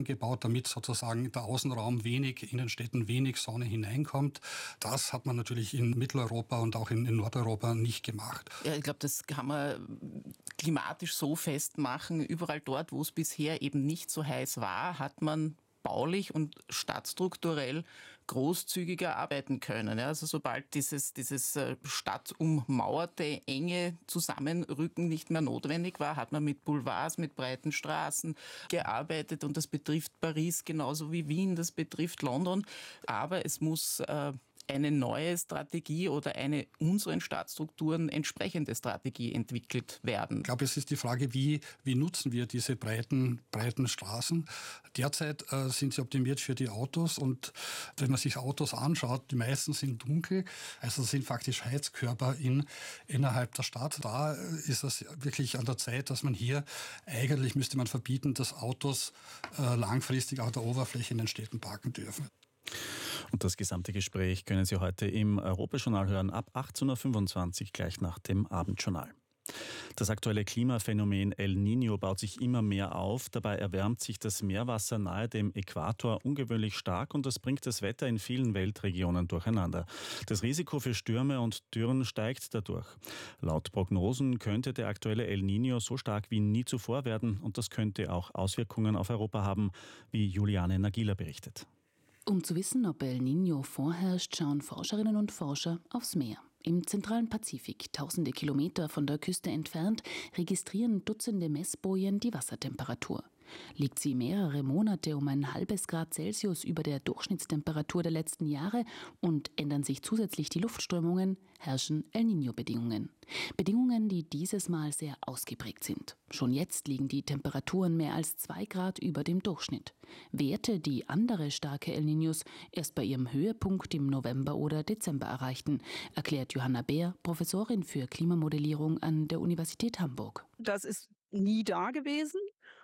gebaut, damit sozusagen der Außenraum in den Städten wenig Sonne hineinkommt. Das hat man natürlich in Mitteleuropa und auch in Nordeuropa nicht gemacht. Ja, ich glaube, das kann man klimatisch so festmachen. Überall dort, wo es bisher eben nicht so heiß war, hat man baulich und stadtstrukturell großzügiger arbeiten können. Ja, also sobald dieses stadtummauerte, enge Zusammenrücken nicht mehr notwendig war, hat man mit Boulevards, mit breiten Straßen gearbeitet, und das betrifft Paris genauso wie Wien, das betrifft London. Aber es muss eine neue Strategie oder eine unseren Stadtstrukturen entsprechende Strategie entwickelt werden. Ich glaube, es ist die Frage, wie nutzen wir diese breiten Straßen. Derzeit sind sie optimiert für die Autos, und wenn man sich Autos anschaut, die meisten sind dunkel, also sind faktisch Heizkörper innerhalb der Stadt. Da ist es wirklich an der Zeit, dass man hier, eigentlich müsste man verbieten, dass Autos langfristig auf der Oberfläche in den Städten parken dürfen. Und das gesamte Gespräch können Sie heute im Europajournal hören, ab 18.25 Uhr, gleich nach dem Abendjournal. Das aktuelle Klimaphänomen El Niño baut sich immer mehr auf. Dabei erwärmt sich das Meerwasser nahe dem Äquator ungewöhnlich stark, und das bringt das Wetter in vielen Weltregionen durcheinander. Das Risiko für Stürme und Dürren steigt dadurch. Laut Prognosen könnte der aktuelle El Niño so stark wie nie zuvor werden, und das könnte auch Auswirkungen auf Europa haben, wie Juliane Nagila berichtet. Um zu wissen, ob El Niño vorherrscht, schauen Forscherinnen und Forscher aufs Meer. Im zentralen Pazifik, tausende Kilometer von der Küste entfernt, registrieren Dutzende Messbojen die Wassertemperatur. Liegt sie mehrere Monate um ein halbes Grad Celsius über der Durchschnittstemperatur der letzten Jahre und ändern sich zusätzlich die Luftströmungen, herrschen El Niño-Bedingungen. Bedingungen, die dieses Mal sehr ausgeprägt sind. Schon jetzt liegen die Temperaturen mehr als 2 Grad über dem Durchschnitt. Werte, die andere starke El Niños erst bei ihrem Höhepunkt im November oder Dezember erreichten, erklärt Johanna Beer, Professorin für Klimamodellierung an der Universität Hamburg. Das ist nie da gewesen.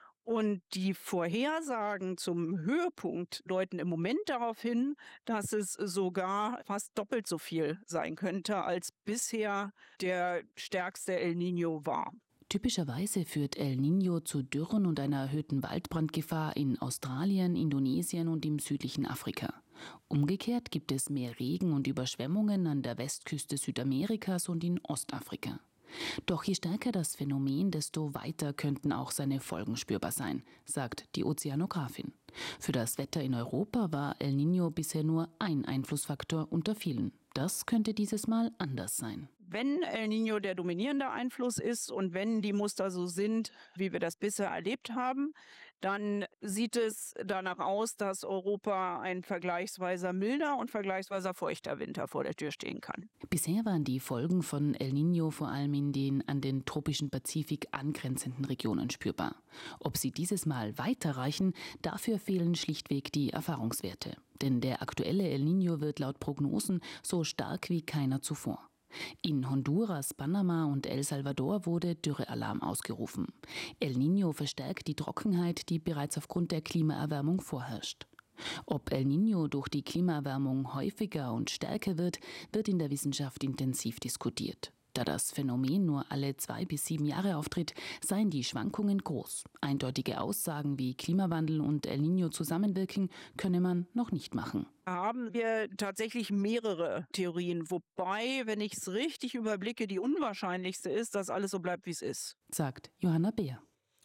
Und die Vorhersagen zum Höhepunkt deuten im Moment darauf hin, dass es sogar fast doppelt so viel sein könnte, als bisher der stärkste El Niño war. Typischerweise führt El Niño zu Dürren und einer erhöhten Waldbrandgefahr in Australien, Indonesien und im südlichen Afrika. Umgekehrt gibt es mehr Regen und Überschwemmungen an der Westküste Südamerikas und in Ostafrika. Doch je stärker das Phänomen, desto weiter könnten auch seine Folgen spürbar sein, sagt die Ozeanografin. Für das Wetter in Europa war El Niño bisher nur ein Einflussfaktor unter vielen. Das könnte dieses Mal anders sein. Wenn El Niño der dominierende Einfluss ist und wenn die Muster so sind, wie wir das bisher erlebt haben, dann sieht es danach aus, dass Europa ein vergleichsweise milder und vergleichsweise feuchter Winter vor der Tür stehen kann. Bisher waren die Folgen von El Niño vor allem in den an den tropischen Pazifik angrenzenden Regionen spürbar. Ob sie dieses Mal weiterreichen, dafür fehlen schlichtweg die Erfahrungswerte. Denn der aktuelle El Niño wird laut Prognosen so stark wie keiner zuvor. In Honduras, Panama und El Salvador wurde Dürrealarm ausgerufen. El Niño verstärkt die Trockenheit, die bereits aufgrund der Klimaerwärmung vorherrscht. Ob El Niño durch die Klimaerwärmung häufiger und stärker wird in der Wissenschaft intensiv diskutiert. Da das Phänomen nur alle 2 bis 7 Jahre auftritt, seien die Schwankungen groß. Eindeutige Aussagen wie Klimawandel und El Niño zusammenwirken, könne man noch nicht machen. Haben wir tatsächlich mehrere Theorien, wobei, wenn ich es richtig überblicke, die unwahrscheinlichste ist, dass alles so bleibt, wie es ist, sagt Johanna Beer.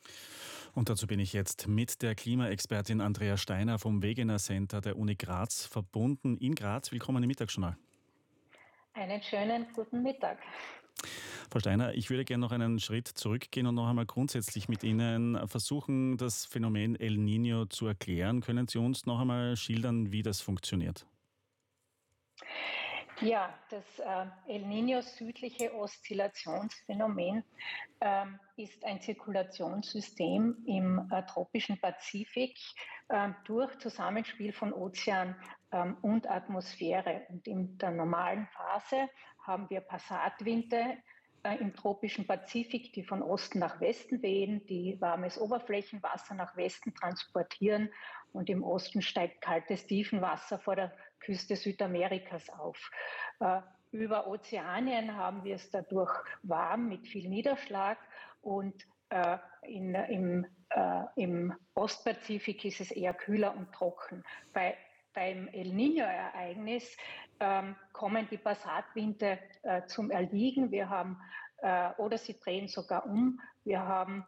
Und dazu bin ich jetzt mit der Klimaexpertin Andrea Steiner vom Wegener Center der Uni Graz verbunden. In Graz, willkommen im Mittagsjournal. Einen schönen guten Mittag. Frau Steiner, ich würde gerne noch einen Schritt zurückgehen und noch einmal grundsätzlich mit Ihnen versuchen, das Phänomen El Niño zu erklären. Können Sie uns noch einmal schildern, wie das funktioniert? Ja, das El Niño südliche Oszillationsphänomen ist ein Zirkulationssystem im tropischen Pazifik durch Zusammenspiel von Ozean und Atmosphäre. Und in der normalen Phase haben wir Passatwinde im tropischen Pazifik, die von Osten nach Westen wehen, die warmes Oberflächenwasser nach Westen transportieren, und im Osten steigt kaltes Tiefenwasser vor der Küste Südamerikas auf. Über Ozeanien haben wir es dadurch warm mit viel Niederschlag, und im im Ostpazifik ist es eher kühler und trocken. Beim El Niño-Ereignis kommen die Passatwinde zum Erliegen. Wir haben, oder sie drehen sogar um. Wir haben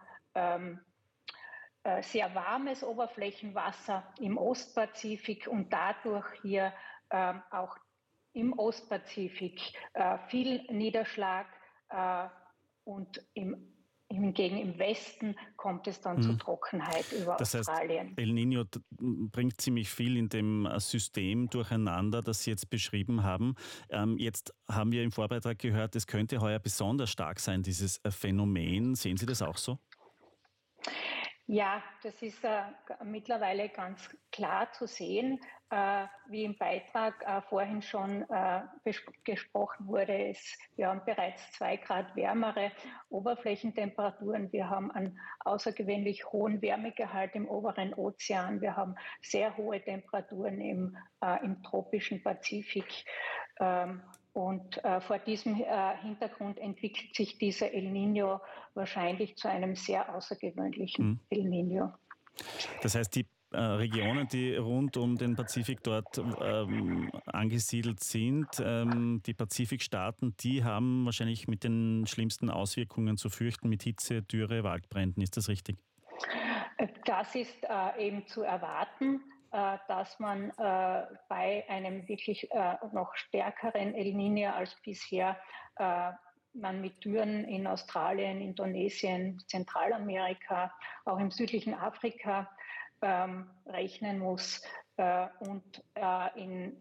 sehr warmes Oberflächenwasser im Ostpazifik und dadurch hier auch im Ostpazifik viel Niederschlag und hingegen im Westen kommt es dann zu Trockenheit über Australien. Das heißt, El Niño bringt ziemlich viel in dem System durcheinander, das Sie jetzt beschrieben haben. Jetzt haben wir im Vorbeitrag gehört, es könnte heuer besonders stark sein, dieses Phänomen. Sehen Sie das auch so? Ja, das ist mittlerweile ganz klar zu sehen. Wie im Beitrag vorhin schon gesprochen wurde, wir haben bereits 2 Grad wärmere Oberflächentemperaturen. Wir haben einen außergewöhnlich hohen Wärmegehalt im oberen Ozean. Wir haben sehr hohe Temperaturen im tropischen Pazifik. Und vor diesem Hintergrund entwickelt sich dieser El Niño wahrscheinlich zu einem sehr außergewöhnlichen El Niño. Das heißt, die Regionen, die rund um den Pazifik dort angesiedelt sind, die Pazifikstaaten, die haben wahrscheinlich mit den schlimmsten Auswirkungen zu fürchten, mit Hitze, Dürre, Waldbränden. Ist das richtig? Das ist eben zu erwarten, dass man bei einem wirklich noch stärkeren El Niño als bisher man mit Dürren in Australien, Indonesien, Zentralamerika, auch im südlichen Afrika rechnen muss und an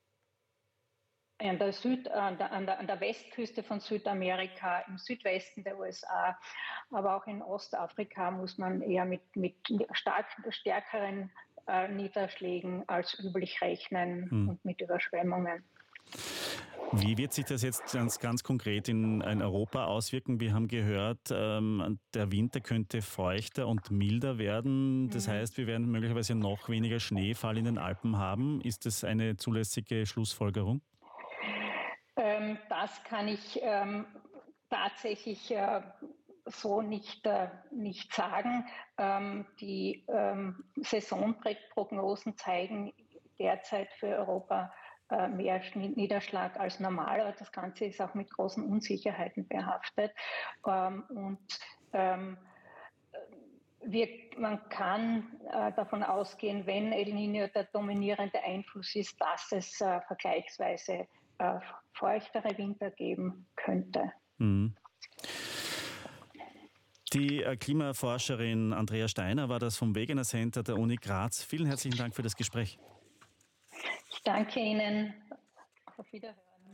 der Westküste von Südamerika, im Südwesten der USA, aber auch in Ostafrika muss man eher mit stärkeren Niederschlägen als üblich rechnen und mit Überschwemmungen. Wie wird sich das jetzt ganz konkret in Europa auswirken? Wir haben gehört, der Winter könnte feuchter und milder werden. Das heißt, wir werden möglicherweise noch weniger Schneefall in den Alpen haben. Ist das eine zulässige Schlussfolgerung? Das kann ich tatsächlich so nicht sagen. Die Saisonprognosen zeigen derzeit für Europa mehr Niederschlag als normal, aber das Ganze ist auch mit großen Unsicherheiten behaftet. Man kann davon ausgehen, wenn El Niño der dominierende Einfluss ist, dass es vergleichsweise feuchtere Winter geben könnte. Die Klimaforscherin Andrea Steiner war das vom Wegener Center der Uni Graz. Vielen herzlichen Dank für das Gespräch. Ich danke Ihnen. Auf Wiederhören.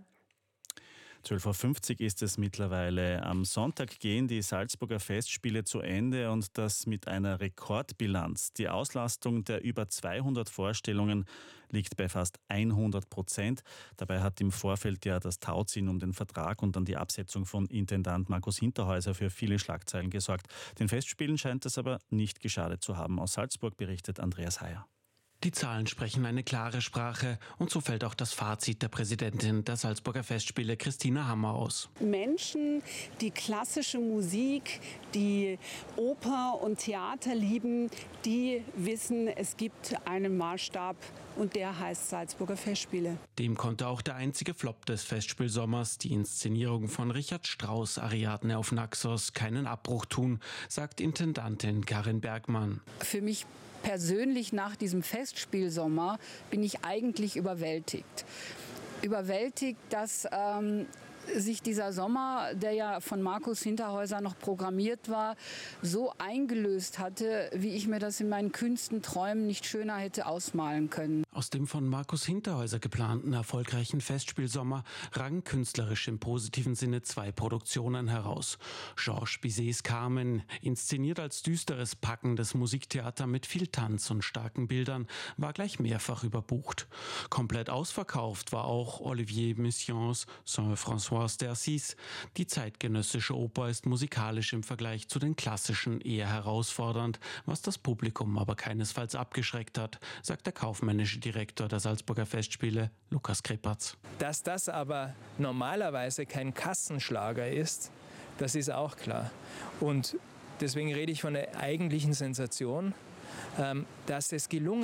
12.50 Uhr ist es mittlerweile. Am Sonntag gehen die Salzburger Festspiele zu Ende und das mit einer Rekordbilanz. Die Auslastung der über 200 Vorstellungen liegt bei fast 100%. Dabei hat im Vorfeld ja das Tauziehen um den Vertrag und dann die Absetzung von Intendant Markus Hinterhäuser für viele Schlagzeilen gesorgt. Den Festspielen scheint es aber nicht geschadet zu haben. Aus Salzburg berichtet Andreas Heyer. Die Zahlen sprechen eine klare Sprache und so fällt auch das Fazit der Präsidentin der Salzburger Festspiele, Christina Hammer, aus. Menschen, die klassische Musik, die Oper und Theater lieben, die wissen, es gibt einen Maßstab und der heißt Salzburger Festspiele. Dem konnte auch der einzige Flop des Festspielsommers, die Inszenierung von Richard Strauss Ariadne auf Naxos, keinen Abbruch tun, sagt Intendantin Karin Bergmann. Für mich persönlich nach diesem Festspielsommer bin ich eigentlich überwältigt. Überwältigt, dass sich dieser Sommer, der ja von Markus Hinterhäuser noch programmiert war, so eingelöst hatte, wie ich mir das in meinen kühnsten Träumen nicht schöner hätte ausmalen können. Aus dem von Markus Hinterhäuser geplanten erfolgreichen Festspielsommer rangen künstlerisch im positiven Sinne 2 Produktionen heraus. Georges Bizets Carmen, inszeniert als düsteres, packendes Musiktheater mit viel Tanz und starken Bildern, war gleich mehrfach überbucht. Komplett ausverkauft war auch Olivier Messiaens Saint-François d'Assise. Die zeitgenössische Oper ist musikalisch im Vergleich zu den klassischen eher herausfordernd, was das Publikum aber keinesfalls abgeschreckt hat, sagt der kaufmännische Direktor der Salzburger Festspiele, Lukas Krepatz. Dass das aber normalerweise kein Kassenschlager ist, das ist auch klar. Und deswegen rede ich von der eigentlichen Sensation, dass es gelungen